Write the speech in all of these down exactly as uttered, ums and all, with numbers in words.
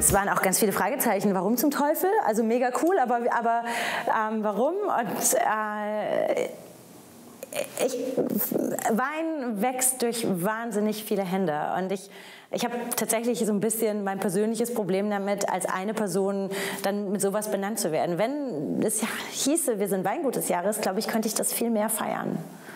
es waren auch ganz viele Fragezeichen. Warum zum Teufel? Also mega cool, aber, aber ähm, warum? Und äh, ich, Wein wächst durch wahnsinnig viele Hände. Und ich, ich habe tatsächlich so ein bisschen mein persönliches Problem damit, als eine Person dann mit sowas benannt zu werden. Wenn es ja hieße, wir sind Weingut des Jahres, glaube ich, könnte ich das viel mehr feiern.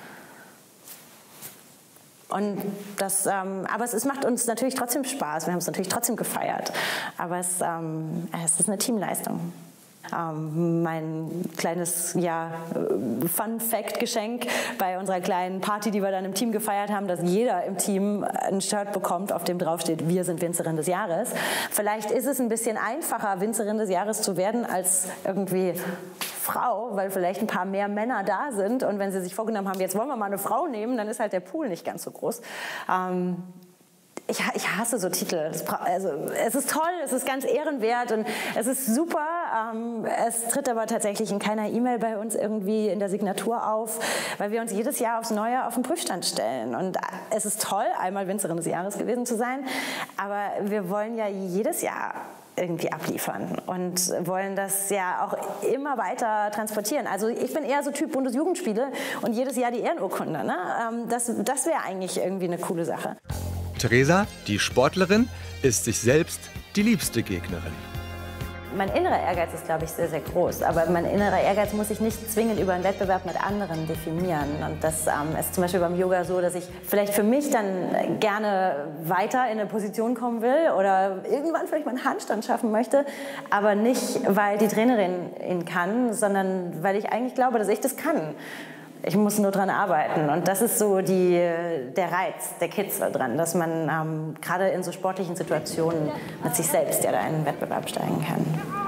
Und das, ähm, aber es, es macht uns natürlich trotzdem Spaß. Wir haben es natürlich trotzdem gefeiert. Aber es, ähm, es ist eine Teamleistung. Ähm, mein kleines ja, Fun-Fact-Geschenk bei unserer kleinen Party, die wir dann im Team gefeiert haben, dass jeder im Team ein Shirt bekommt, auf dem draufsteht, wir sind Winzerin des Jahres. Vielleicht ist es ein bisschen einfacher, Winzerin des Jahres zu werden, als irgendwie Frau, weil vielleicht ein paar mehr Männer da sind. Und wenn sie sich vorgenommen haben, jetzt wollen wir mal eine Frau nehmen, dann ist halt der Pool nicht ganz so groß. Ähm, Ich, ich hasse so Titel. Also, es ist toll, es ist ganz ehrenwert und es ist super. Ähm, es tritt aber tatsächlich in keiner E-Mail bei uns irgendwie in der Signatur auf, weil wir uns jedes Jahr aufs Neue auf den Prüfstand stellen. Und es ist toll, einmal Winzerin des Jahres gewesen zu sein, aber wir wollen ja jedes Jahr irgendwie abliefern und wollen das ja auch immer weiter transportieren. Also ich bin eher so Typ Bundesjugendspiele und jedes Jahr die Ehrenurkunde. Ne? Ähm, das das wäre eigentlich irgendwie eine coole Sache. Theresa, die Sportlerin, ist sich selbst die liebste Gegnerin. Mein innerer Ehrgeiz ist, glaube ich, sehr, sehr groß. Aber mein innerer Ehrgeiz muss sich nicht zwingend über einen Wettbewerb mit anderen definieren. Und das ähm, ist zum Beispiel beim Yoga so, dass ich vielleicht für mich dann gerne weiter in eine Position kommen will oder irgendwann vielleicht mal einen Handstand schaffen möchte. Aber nicht, weil die Trainerin ihn kann, sondern weil ich eigentlich glaube, dass ich das kann. Ich muss nur dran arbeiten und das ist so die, der Reiz, der Kitzel dran, dass man ähm, gerade in so sportlichen Situationen mit sich selbst ja da in einen Wettbewerb steigen kann.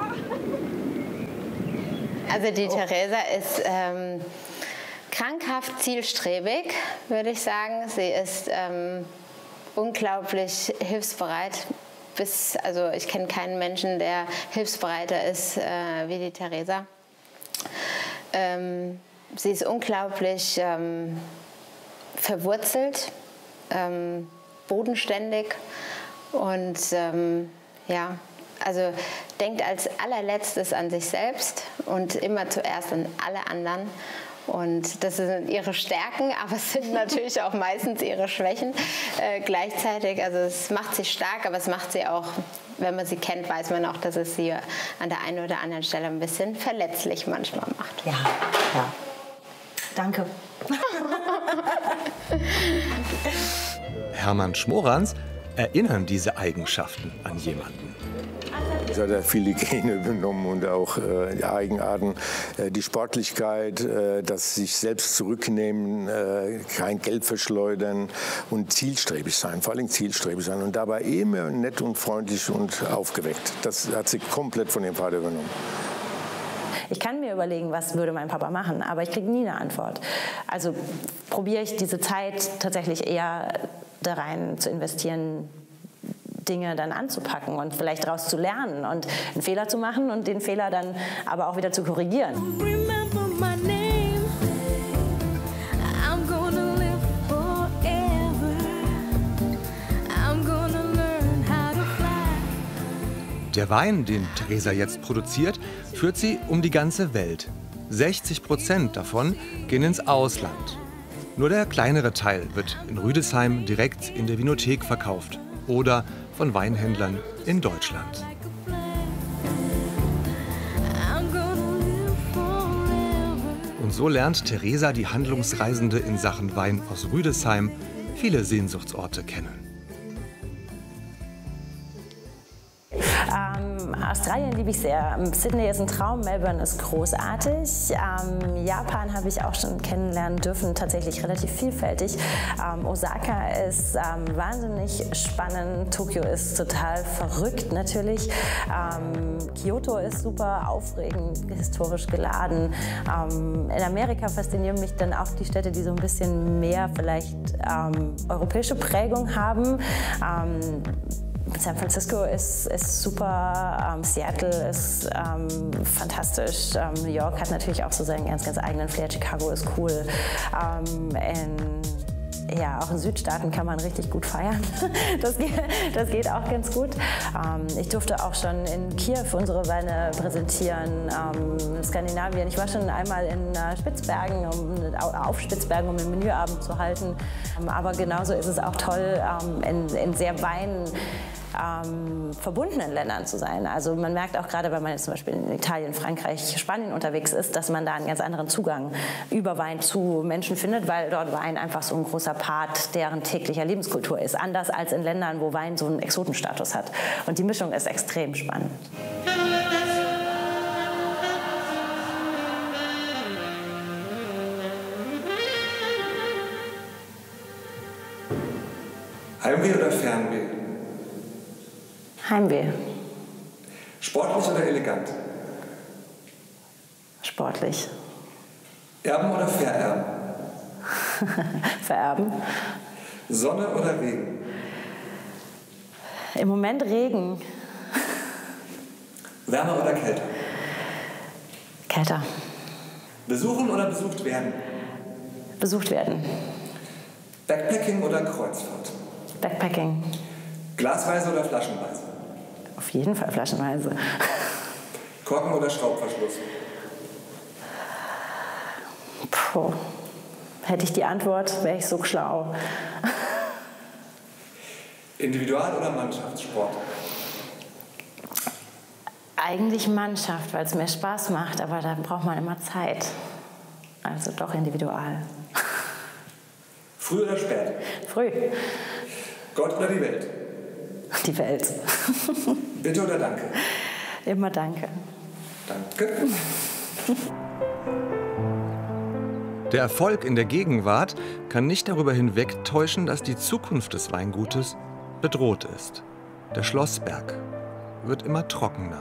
Also die Theresa ist ähm, krankhaft zielstrebig, würde ich sagen. Sie ist ähm, unglaublich hilfsbereit. Bis, also ich kenne keinen Menschen, der hilfsbereiter ist äh, wie die Theresa. Ähm, Sie ist unglaublich ähm, verwurzelt, ähm, bodenständig und ähm, ja, also denkt als allerletztes an sich selbst und immer zuerst an alle anderen. Und das sind ihre Stärken, aber es sind natürlich auch meistens ihre Schwächen äh, gleichzeitig. Also es macht sie stark, aber es macht sie auch, wenn man sie kennt, weiß man auch, dass es sie an der einen oder anderen Stelle ein bisschen verletzlich manchmal macht. Ja, ja. Danke. Hermann Schmorans erinnern diese Eigenschaften an jemanden. Es hat ja viele Gene übernommen und auch äh, die Eigenarten, äh, die Sportlichkeit, äh, das sich selbst zurücknehmen, äh, kein Geld verschleudern und zielstrebig sein, vor allem zielstrebig sein und dabei immer nett und freundlich und aufgeweckt. Das hat sie komplett von ihrem Vater übernommen. Ich kann mir überlegen, was würde mein Papa machen, aber ich kriege nie eine Antwort. Also probiere ich diese Zeit tatsächlich eher da rein zu investieren, Dinge dann anzupacken und vielleicht daraus zu lernen und einen Fehler zu machen und den Fehler dann aber auch wieder zu korrigieren. Der Wein, den Theresa jetzt produziert, führt sie um die ganze Welt. sechzig Prozent davon gehen ins Ausland. Nur der kleinere Teil wird in Rüdesheim direkt in der Winothek verkauft oder von Weinhändlern in Deutschland. Und so lernt Theresa, die Handlungsreisende in Sachen Wein aus Rüdesheim, viele Sehnsuchtsorte kennen. Ähm, Australien liebe ich sehr. Sydney ist ein Traum, Melbourne ist großartig. Ähm, Japan habe ich auch schon kennenlernen dürfen, tatsächlich relativ vielfältig. Ähm, Osaka ist ähm, wahnsinnig spannend. Tokio ist total verrückt natürlich. Ähm, Kyoto ist super aufregend, historisch geladen. Ähm, in Amerika faszinieren mich dann auch die Städte, die so ein bisschen mehr vielleicht ähm, europäische Prägung haben. Ähm, San Francisco ist, ist super, ähm, Seattle ist ähm, fantastisch, ähm, New York hat natürlich auch so seinen ganz, ganz eigenen Flair, Chicago ist cool. Ähm, in ja, auch in Südstaaten kann man richtig gut feiern. Das geht, das geht auch ganz gut. Ähm, ich durfte auch schon in Kiew unsere Weine präsentieren, ähm, in Skandinavien. Ich war schon einmal in äh, Spitzbergen, um, auf Spitzbergen, um einen Menüabend zu halten. Ähm, aber genauso ist es auch toll, ähm, in, in sehr Wein Ähm, verbundenen Ländern zu sein. Also man merkt auch gerade, wenn man jetzt zum Beispiel in Italien, Frankreich, Spanien unterwegs ist, dass man da einen ganz anderen Zugang über Wein zu Menschen findet, weil dort Wein einfach so ein großer Part deren täglicher Lebenskultur ist. Anders als in Ländern, wo Wein so einen Exotenstatus hat. Und die Mischung ist extrem spannend. Heimweh oder Fernweh? Heimweh. Sportlich oder elegant? Sportlich. Erben oder vererben? Vererben. Sonne oder Regen? Im Moment Regen. Wärmer oder kälter? Kälter. Besuchen oder besucht werden? Besucht werden. Backpacking oder Kreuzfahrt? Backpacking. Glasweise oder flaschenweise? Auf jeden Fall flaschenweise. Korken oder Schraubverschluss? Puh. Hätte ich die Antwort, wäre ich so schlau. Individual- oder Mannschaftssport? Eigentlich Mannschaft, weil es mir Spaß macht, aber da braucht man immer Zeit. Also doch individual. Früh oder spät? Früh. Gott oder die Welt? Die Welt. Bitte oder danke? Immer danke. Danke. Der Erfolg in der Gegenwart kann nicht darüber hinwegtäuschen, dass die Zukunft des Weingutes bedroht ist. Der Schlossberg wird immer trockener.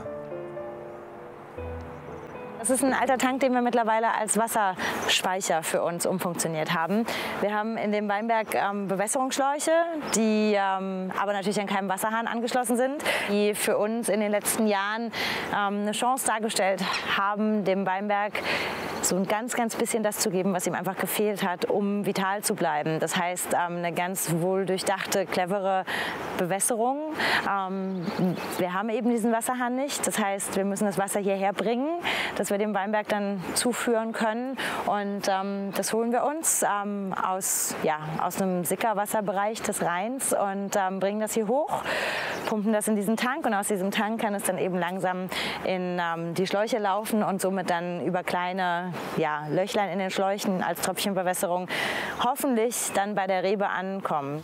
Das ist ein alter Tank, den wir mittlerweile als Wasserspeicher für uns umfunktioniert haben. Wir haben in dem Weinberg ähm, Bewässerungsschläuche, die ähm, aber natürlich an keinem Wasserhahn angeschlossen sind, die für uns in den letzten Jahren ähm, eine Chance dargestellt haben, dem Weinberg so ein ganz, ganz bisschen das zu geben, was ihm einfach gefehlt hat, um vital zu bleiben. Das heißt, ähm, eine ganz wohl durchdachte, clevere Bewässerung. Ähm, wir haben eben diesen Wasserhahn nicht. Das heißt, wir müssen das Wasser hierher bringen, dass wir dem Weinberg dann zuführen können. Und ähm, das holen wir uns ähm, aus, ja, aus einem Sickerwasserbereich des Rheins und ähm, bringen das hier hoch, pumpen das in diesen Tank. Und aus diesem Tank kann es dann eben langsam in ähm, die Schläuche laufen und somit dann über kleine ja, Löchlein in den Schläuchen als Tröpfchenbewässerung hoffentlich dann bei der Rebe ankommen.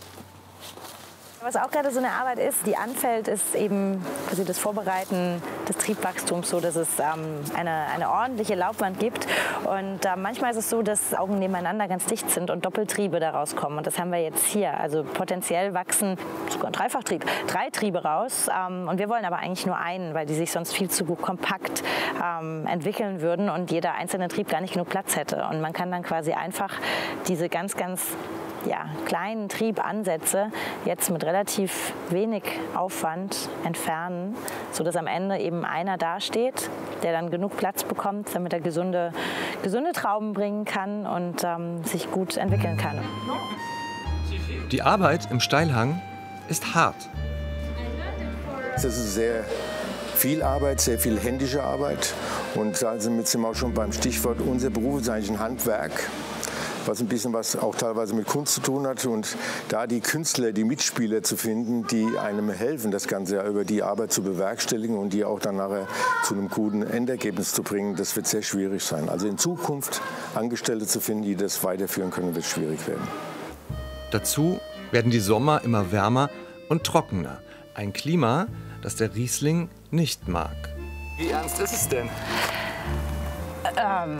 Was auch gerade so eine Arbeit ist, die anfällt, ist eben also das Vorbereiten des Triebwachstums, so dass es ähm, eine, eine ordentliche Laubwand gibt. Und äh, manchmal ist es so, dass Augen nebeneinander ganz dicht sind und Doppeltriebe daraus kommen. Und das haben wir jetzt hier. Also potenziell wachsen sogar ein Dreifachtrieb, drei Triebe raus. Ähm, und wir wollen aber eigentlich nur einen, weil die sich sonst viel zu kompakt ähm, entwickeln würden und jeder einzelne Trieb gar nicht genug Platz hätte. Und man kann dann quasi einfach diese ganz, ganz ja, kleinen Triebansätze jetzt mit relativ wenig Aufwand entfernen, sodass am Ende eben einer dasteht, der dann genug Platz bekommt, damit er gesunde, gesunde Trauben bringen kann und ähm, sich gut entwickeln kann. Die Arbeit im Steilhang ist hart. Das ist sehr viel Arbeit, sehr viel händische Arbeit. Und da sind wir auch schon beim Stichwort, unser Beruf ist eigentlich ein Handwerk, was ein bisschen was auch teilweise mit Kunst zu tun hat. Und da die Künstler, die Mitspieler zu finden, die einem helfen, das Ganze über die Arbeit zu bewerkstelligen und die auch dann nachher zu einem guten Endergebnis zu bringen, das wird sehr schwierig sein. Also in Zukunft Angestellte zu finden, die das weiterführen können, wird schwierig werden. Dazu werden die Sommer immer wärmer und trockener. Ein Klima, das der Riesling nicht mag. Wie ernst ist es denn? Ähm...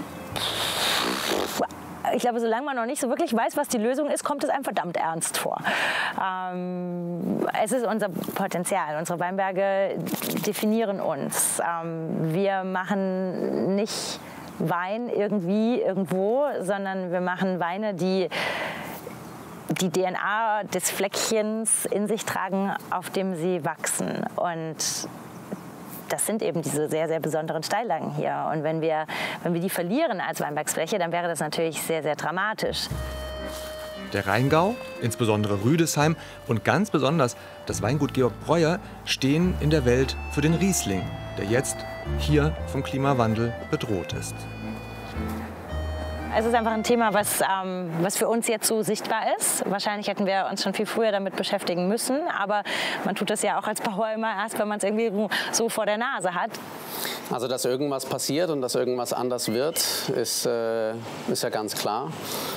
Ich glaube, solange man noch nicht so wirklich weiß, was die Lösung ist, kommt es einem verdammt ernst vor. Ähm, es ist unser Potenzial. Unsere Weinberge definieren uns. Ähm, wir machen nicht Wein irgendwie, irgendwo, sondern wir machen Weine, die die D N A des Fleckchens in sich tragen, auf dem sie wachsen. Und das sind eben diese sehr, sehr besonderen Steillagen hier. Und wenn wir, wenn wir die verlieren als Weinbergsfläche, dann wäre das natürlich sehr, sehr dramatisch. Der Rheingau, insbesondere Rüdesheim und ganz besonders das Weingut Georg Breuer stehen in der Welt für den Riesling, der jetzt hier vom Klimawandel bedroht ist. Es ist einfach ein Thema, was, ähm, was für uns jetzt so sichtbar ist. Wahrscheinlich hätten wir uns schon viel früher damit beschäftigen müssen. Aber man tut das ja auch als Bauer immer erst, wenn man es irgendwie so vor der Nase hat. Also, dass irgendwas passiert und dass irgendwas anders wird, ist, äh, ist ja ganz klar.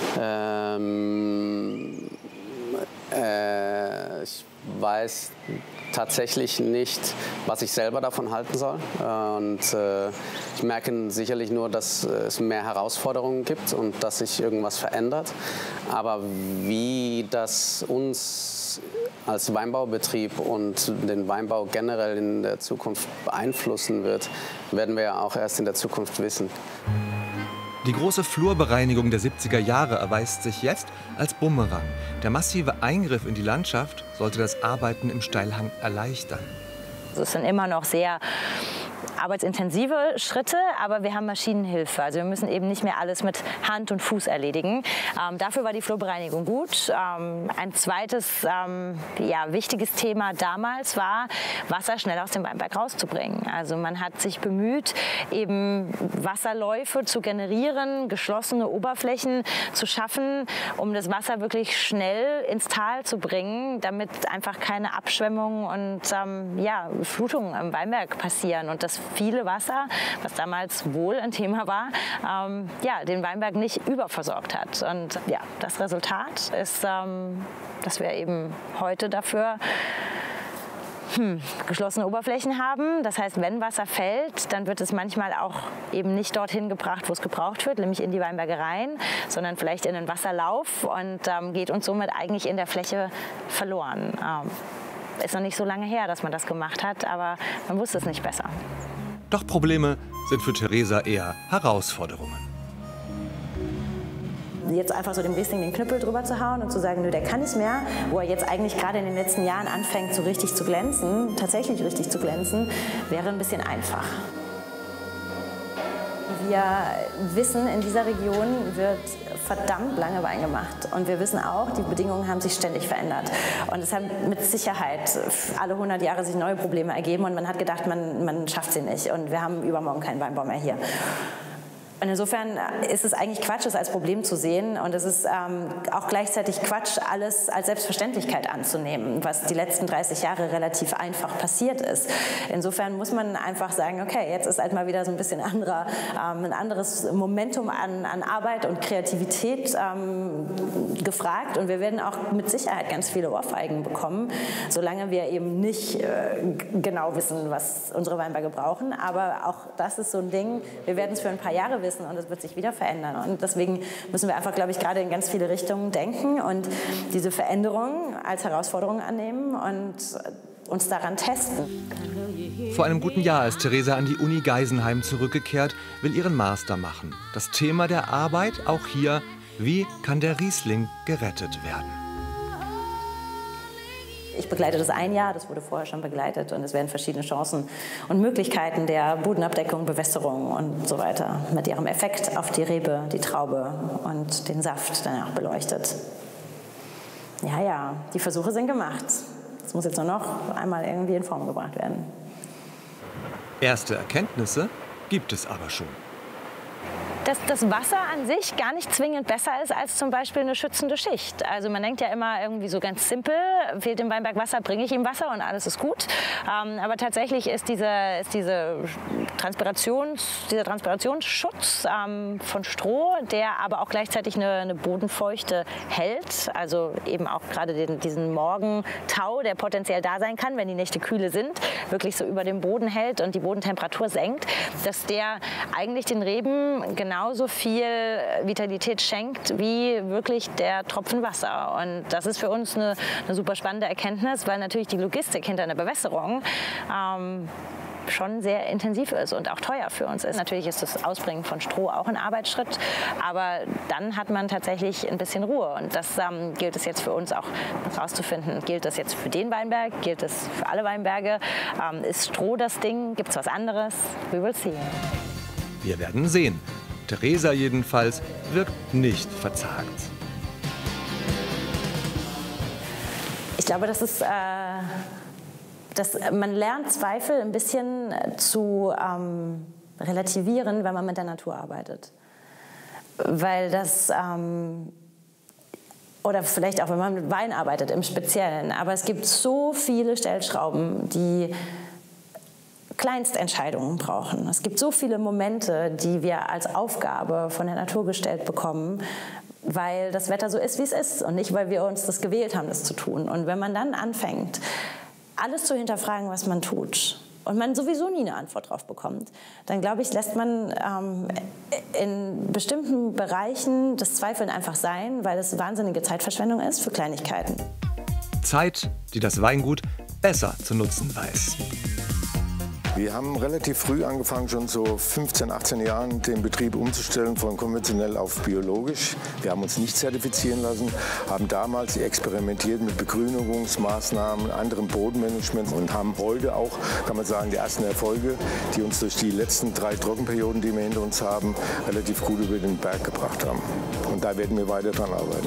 Ähm, äh, ich weiß tatsächlich nicht, was ich selber davon halten soll. Und äh, ich merke sicherlich nur, dass es mehr Herausforderungen gibt und dass sich irgendwas verändert. Aber wie das uns als Weinbaubetrieb und den Weinbau generell in der Zukunft beeinflussen wird, werden wir ja auch erst in der Zukunft wissen. Die große Flurbereinigung der siebziger Jahre erweist sich jetzt als Bumerang. Der massive Eingriff in die Landschaft sollte das Arbeiten im Steilhang erleichtern. Es sind immer noch sehr arbeitsintensive Schritte, aber wir haben Maschinenhilfe. Also wir müssen eben nicht mehr alles mit Hand und Fuß erledigen. Ähm, dafür war die Flurbereinigung gut. Ähm, ein zweites ähm, ja, wichtiges Thema damals war, Wasser schnell aus dem Weinberg rauszubringen. Also man hat sich bemüht, eben Wasserläufe zu generieren, geschlossene Oberflächen zu schaffen, um das Wasser wirklich schnell ins Tal zu bringen, damit einfach keine Abschwemmungen und ähm, ja, Flutungen im Weinberg passieren. Und das viele Wasser, was damals wohl ein Thema war, ähm, ja, den Weinberg nicht überversorgt hat. Und ja, das Resultat ist, ähm, dass wir eben heute dafür hm, geschlossene Oberflächen haben. Das heißt, wenn Wasser fällt, dann wird es manchmal auch eben nicht dorthin gebracht, wo es gebraucht wird, nämlich in die Weinberge rein, sondern vielleicht in den Wasserlauf und ähm, geht uns somit eigentlich in der Fläche verloren. Ähm, ist noch nicht so lange her, dass man das gemacht hat, aber man wusste es nicht besser. Doch Probleme sind für Theresa eher Herausforderungen. Jetzt einfach so dem Riesling den Knüppel drüber zu hauen und zu sagen, nö, der kann nicht mehr, wo er jetzt eigentlich gerade in den letzten Jahren anfängt, so richtig zu glänzen, tatsächlich richtig zu glänzen, wäre ein bisschen einfach. Wir wissen, in dieser Region wird verdammt lange Wein gemacht. Und wir wissen auch, die Bedingungen haben sich ständig verändert. Und es haben mit Sicherheit alle hundert Jahre sich neue Probleme ergeben. Und man hat gedacht, man, man schafft sie nicht. Und wir haben übermorgen keinen Weinbau mehr hier. Und insofern ist es eigentlich Quatsch, es als Problem zu sehen. Und es ist ähm, auch gleichzeitig Quatsch, alles als Selbstverständlichkeit anzunehmen, was die letzten dreißig Jahre relativ einfach passiert ist. Insofern muss man einfach sagen, okay, jetzt ist halt mal wieder so ein bisschen anderer, ähm, ein anderes Momentum an, an Arbeit und Kreativität ähm, gefragt. Und wir werden auch mit Sicherheit ganz viele Ohrfeigen bekommen, solange wir eben nicht äh, genau wissen, was unsere Weinberge brauchen. Aber auch das ist so ein Ding, wir werden es für ein paar Jahre wissen. Und es wird sich wieder verändern. Und deswegen müssen wir einfach, glaube ich, gerade in ganz viele Richtungen denken und diese Veränderung als Herausforderung annehmen und uns daran testen. Vor einem guten Jahr ist Theresa an die Uni Geisenheim zurückgekehrt, will ihren Master machen. Das Thema der Arbeit auch hier, wie kann der Riesling gerettet werden? Ich begleite das ein Jahr, das wurde vorher schon begleitet und es werden verschiedene Chancen und Möglichkeiten der Bodenabdeckung, Bewässerung und so weiter mit ihrem Effekt auf die Rebe, die Traube und den Saft danach beleuchtet. Ja, ja, die Versuche sind gemacht. Es muss jetzt nur noch einmal irgendwie in Form gebracht werden. Erste Erkenntnisse gibt es aber schon. Dass das Wasser an sich gar nicht zwingend besser ist als zum Beispiel eine schützende Schicht. Also man denkt ja immer irgendwie so ganz simpel, fehlt dem Weinberg Wasser, bringe ich ihm Wasser und alles ist gut. Ähm, aber tatsächlich ist, diese, ist diese Transpirations, dieser Transpirationsschutz ähm, von Stroh, der aber auch gleichzeitig eine, eine Bodenfeuchte hält, also eben auch gerade den, diesen Morgentau, der potenziell da sein kann, wenn die Nächte kühle sind, wirklich so über dem Boden hält und die Bodentemperatur senkt, dass der eigentlich den Reben genauso viel Vitalität schenkt wie wirklich der Tropfen Wasser. Und das ist für uns eine, eine super spannende Erkenntnis, weil natürlich die Logistik hinter einer Bewässerung ähm, schon sehr intensiv ist und auch teuer für uns ist. Natürlich ist das Ausbringen von Stroh auch ein Arbeitsschritt, aber dann hat man tatsächlich ein bisschen Ruhe. Und das ähm, gilt es jetzt für uns auch herauszufinden. Gilt das jetzt für den Weinberg? Gilt das für alle Weinberge? Ähm, ist Stroh das Ding? Gibt es was anderes? We will see. Wir werden sehen. Theresa jedenfalls wirkt nicht verzagt. glaube, das ist, äh, dass man lernt, Zweifel ein bisschen zu ähm, relativieren, wenn man mit der Natur arbeitet. Weil das, ähm, oder vielleicht auch, wenn man mit Wein arbeitet im Speziellen, aber es gibt so viele Stellschrauben, die Kleinstentscheidungen brauchen. Es gibt so viele Momente, die wir als Aufgabe von der Natur gestellt bekommen, weil das Wetter so ist, wie es ist und nicht, weil wir uns das gewählt haben, das zu tun. Und wenn man dann anfängt, alles zu hinterfragen, was man tut, und man sowieso nie eine Antwort drauf bekommt, dann glaube ich, lässt man ähm, in bestimmten Bereichen das Zweifeln einfach sein, weil es wahnsinnige Zeitverschwendung ist für Kleinigkeiten. Zeit, die das Weingut besser zu nutzen weiß. Wir haben relativ früh angefangen, schon so fünfzehn, achtzehn Jahren, den Betrieb umzustellen von konventionell auf biologisch. Wir haben uns nicht zertifizieren lassen, haben damals experimentiert mit Begrünungsmaßnahmen, anderem Bodenmanagement und haben heute auch, kann man sagen, die ersten Erfolge, die uns durch die letzten drei Trockenperioden, die wir hinter uns haben, relativ gut über den Berg gebracht haben. Und da werden wir weiter dran arbeiten.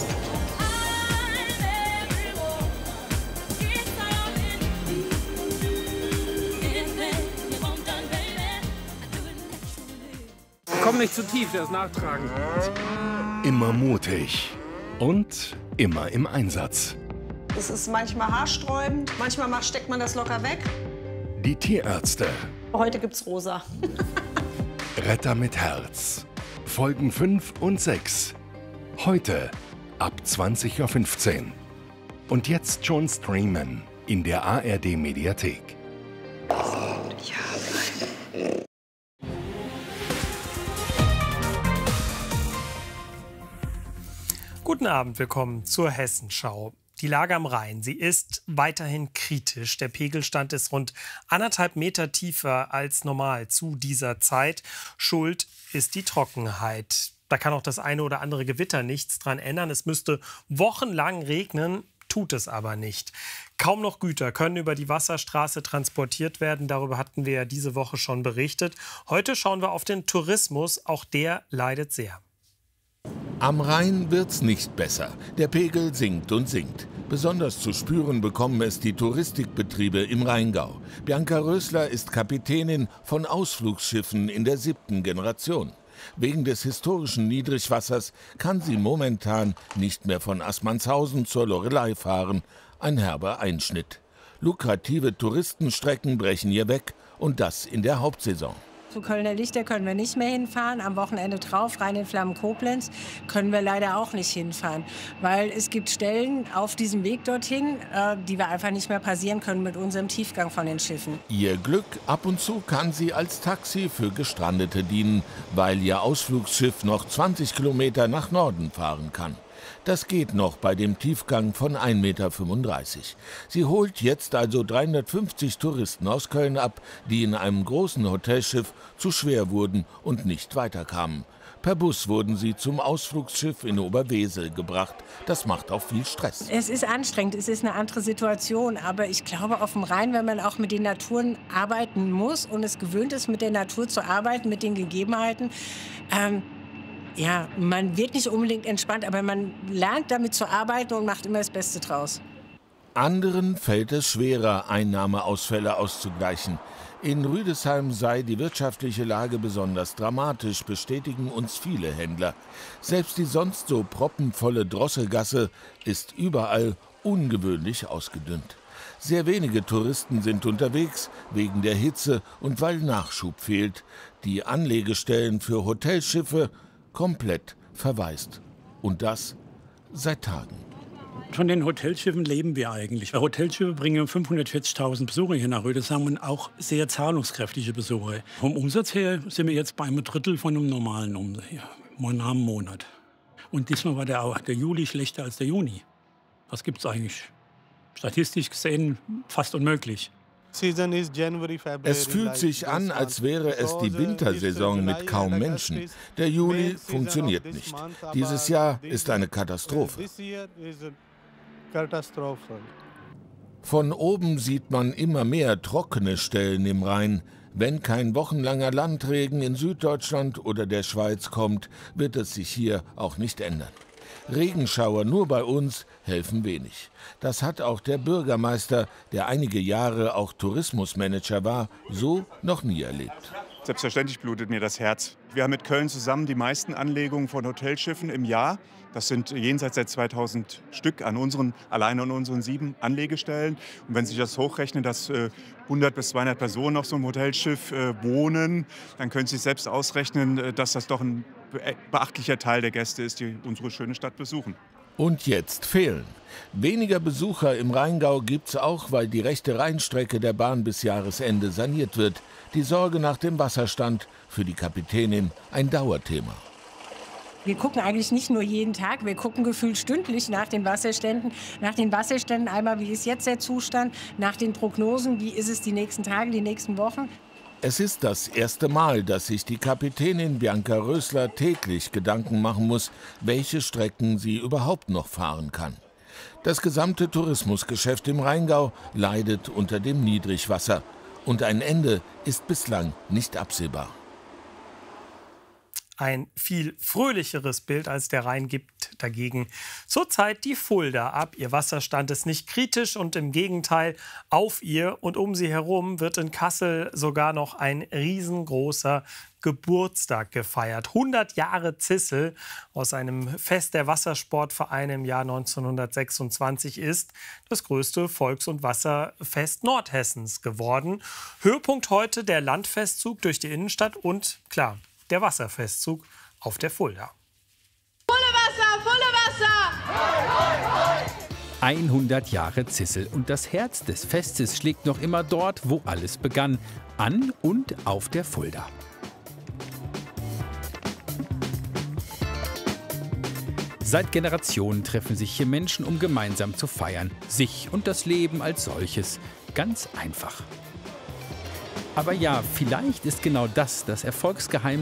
Komm nicht zu tief, der ist nachtragend. Immer mutig und immer im Einsatz. Es ist manchmal haarsträubend, manchmal steckt man das locker weg. Die Tierärzte. Heute gibt's rosa. Retter mit Herz. Folgen fünf und sechs. Heute ab zwanzig Uhr fünfzehn. Und jetzt schon streamen in der A R D Mediathek. Guten Abend, willkommen zur Hessenschau. Die Lage am Rhein, sie ist weiterhin kritisch. Der Pegelstand ist rund anderthalb Meter tiefer als normal zu dieser Zeit. Schuld ist die Trockenheit. Da kann auch das eine oder andere Gewitter nichts dran ändern. Es müsste wochenlang regnen, tut es aber nicht. Kaum noch Güter können über die Wasserstraße transportiert werden. Darüber hatten wir ja diese Woche schon berichtet. Heute schauen wir auf den Tourismus. Auch der leidet sehr. Am Rhein wird's nicht besser. Der Pegel sinkt und sinkt. Besonders zu spüren bekommen es die Touristikbetriebe im Rheingau. Bianca Rösler ist Kapitänin von Ausflugsschiffen in der siebten Generation. Wegen des historischen Niedrigwassers kann sie momentan nicht mehr von Assmannshausen zur Loreley fahren. Ein herber Einschnitt. Lukrative Touristenstrecken brechen hier weg und das in der Hauptsaison. Zu Kölner Lichter können wir nicht mehr hinfahren. Am Wochenende drauf, Rhein in Flammen Koblenz, können wir leider auch nicht hinfahren. Weil es gibt Stellen auf diesem Weg dorthin, äh, die wir einfach nicht mehr passieren können mit unserem Tiefgang von den Schiffen. Ihr Glück, ab und zu kann sie als Taxi für Gestrandete dienen, weil ihr Ausflugsschiff noch zwanzig Kilometer nach Norden fahren kann. Das geht noch bei dem Tiefgang von ein Meter fünfunddreißig. Sie holt jetzt also dreihundertfünfzig Touristen aus Köln ab, die in einem großen Hotelschiff zu schwer wurden und nicht weiterkamen. Per Bus wurden sie zum Ausflugsschiff in Oberwesel gebracht. Das macht auch viel Stress. Es ist anstrengend, es ist eine andere Situation. Aber ich glaube, auf dem Rhein, wenn man auch mit den Naturen arbeiten muss und es gewöhnt ist, mit der Natur zu arbeiten, mit den Gegebenheiten, ähm, ja, man wird nicht unbedingt entspannt, aber man lernt damit zu arbeiten und macht immer das Beste draus. Anderen fällt es schwerer, Einnahmeausfälle auszugleichen. In Rüdesheim sei die wirtschaftliche Lage besonders dramatisch, bestätigen uns viele Händler. Selbst die sonst so proppenvolle Drosselgasse ist überall ungewöhnlich ausgedünnt. Sehr wenige Touristen sind unterwegs, wegen der Hitze und weil Nachschub fehlt. Die Anlegestellen für Hotelschiffe komplett verwaist. Und das seit Tagen. Von den Hotelschiffen leben wir eigentlich. Hotelschiffe bringen fünfhundertvierzigtausend Besucher hier nach Rüdesheim und auch sehr zahlungskräftige Besucher. Vom Umsatz her sind wir jetzt bei einem Drittel von einem normalen Umsatz, ja, am Monat. Und diesmal war der, auch der Juli schlechter als der Juni. Das gibt es eigentlich statistisch gesehen fast unmöglich. Es fühlt sich an, als wäre es die Wintersaison mit kaum Menschen. Der Juli funktioniert nicht. Dieses Jahr ist eine Katastrophe. Von oben sieht man immer mehr trockene Stellen im Rhein. Wenn kein wochenlanger Landregen in Süddeutschland oder der Schweiz kommt, wird es sich hier auch nicht ändern. Regenschauer nur bei uns helfen wenig. Das hat auch der Bürgermeister, der einige Jahre auch Tourismusmanager war, so noch nie erlebt. Selbstverständlich blutet mir das Herz. Wir haben mit Köln zusammen die meisten Anlegungen von Hotelschiffen im Jahr. Das sind jenseits der zweitausend Stück an unseren, allein an unseren sieben Anlegestellen. Und wenn Sie sich das hochrechnen, dass äh, hundert bis zweihundert Personen auf so einem Hotelschiff äh, wohnen, dann können Sie sich selbst ausrechnen, äh, dass das doch ein beachtlicher Teil der Gäste ist, die unsere schöne Stadt besuchen. Und jetzt fehlen. Weniger Besucher im Rheingau gibt's auch, weil die rechte Rheinstrecke der Bahn bis Jahresende saniert wird. Die Sorge nach dem Wasserstand, für die Kapitänin ein Dauerthema. Wir gucken eigentlich nicht nur jeden Tag, wir gucken gefühlt stündlich nach den Wasserständen. Nach den Wasserständen einmal, wie ist jetzt der Zustand, nach den Prognosen, wie ist es die nächsten Tage, die nächsten Wochen. Es ist das erste Mal, dass sich die Kapitänin Bianca Rösler täglich Gedanken machen muss, welche Strecken sie überhaupt noch fahren kann. Das gesamte Tourismusgeschäft im Rheingau leidet unter dem Niedrigwasser. Und ein Ende ist bislang nicht absehbar. Ein viel fröhlicheres Bild als der Rhein gibt dagegen zurzeit die Fulda ab. Ihr Wasserstand ist nicht kritisch und im Gegenteil, auf ihr und um sie herum wird in Kassel sogar noch ein riesengroßer Geburtstag gefeiert. hundert Jahre Zissel aus einem Fest der Wassersportvereine im Jahr neunzehnhundertsechsundzwanzig ist das größte Volks- und Wasserfest Nordhessens geworden. Höhepunkt heute der Landfestzug durch die Innenstadt und, klar, der Wasserfestzug auf der Fulda. Volle Wasser, volle Wasser! hundert Jahre Zissel und das Herz des Festes schlägt noch immer dort, wo alles begann, an und auf der Fulda. Seit Generationen treffen sich hier Menschen, um gemeinsam zu feiern. Sich und das Leben als solches. Ganz einfach. Aber ja, vielleicht ist genau das das Erfolgsgeheimnis